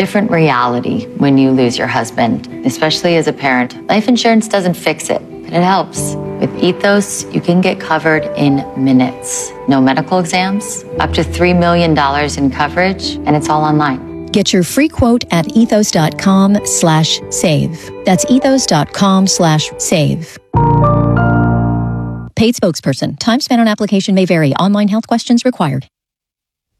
different reality when you lose your husband, especially as a parent. Life insurance doesn't fix it, but it helps. With Ethos, you can get covered in minutes. No medical exams, up to $3 million in coverage, and it's all online. Get your free quote at ethos.com/save. That's ethos.com/save. Paid spokesperson. Time spent on application may vary. Online health questions required.